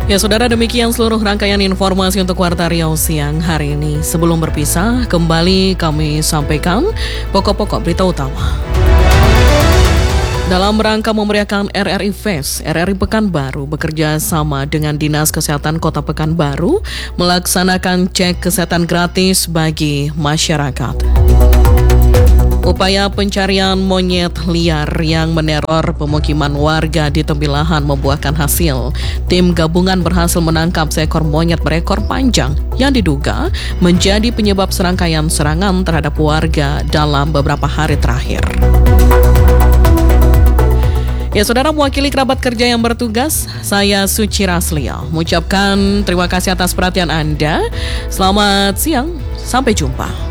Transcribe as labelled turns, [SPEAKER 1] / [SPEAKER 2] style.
[SPEAKER 1] Ya saudara, demikian seluruh rangkaian informasi untuk Warta Riau siang hari ini. Sebelum berpisah, kembali kami sampaikan pokok-pokok berita utama. Dalam rangka memeriahkan RRI Fest, RRI Pekanbaru bekerja sama dengan Dinas Kesehatan Kota Pekanbaru melaksanakan cek kesehatan gratis bagi masyarakat. Upaya pencarian monyet liar yang meneror pemukiman warga di Tembilahan membuahkan hasil. Tim gabungan berhasil menangkap seekor monyet berekor panjang yang diduga menjadi penyebab serangkaian serangan terhadap warga dalam beberapa hari terakhir. Ya saudara, mewakili kerabat kerja yang bertugas, saya Suci Raslia mengucapkan terima kasih atas perhatian Anda. Selamat siang, sampai jumpa.